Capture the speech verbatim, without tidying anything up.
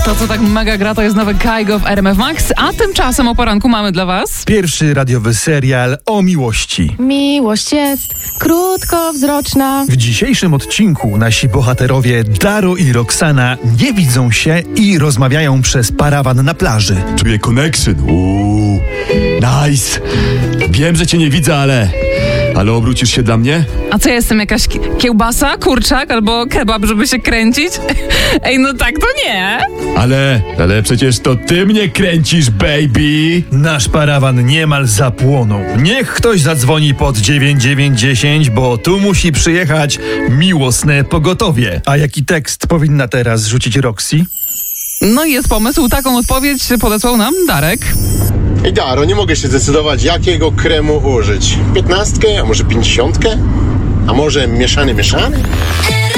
To, co tak mega gra, to jest nowy Kygo w R M F Max, a tymczasem o poranku mamy dla was pierwszy radiowy serial o miłości. Miłość jest krótkowzroczna. W dzisiejszym odcinku nasi bohaterowie Daro i Roxana nie widzą się i rozmawiają przez parawan na plaży. Czuję connection. Uuu, nice. Wiem, że cię nie widzę, ale... Ale obrócisz się dla mnie? A co, ja jestem jakaś ki- kiełbasa, kurczak albo kebab, żeby się kręcić? Ej, no tak to nie. Ale... Ale przecież to ty mnie kręcisz, baby. Nasz parawan niemal zapłonął. Niech ktoś zadzwoni pod dziewięć dziewięć dziesięć, bo tu musi przyjechać miłosne pogotowie. A jaki tekst powinna teraz rzucić Roxy? No i jest pomysł, taką odpowiedź podesłał nam Darek. Ej Daro, nie mogę się zdecydować, jakiego kremu użyć. Piętnastkę, a może pięćdziesiątkę? A może mieszany, mieszany?